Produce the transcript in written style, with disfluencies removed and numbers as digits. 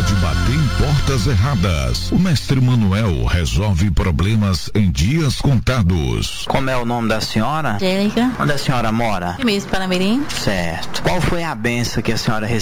de bater em portas erradas. O mestre Manuel resolve problemas em dias contados. Como é o nome da senhora? Angélica. Onde a senhora mora? Mesmo Panamirim. Certo. Qual foi a benção que a senhora recebeu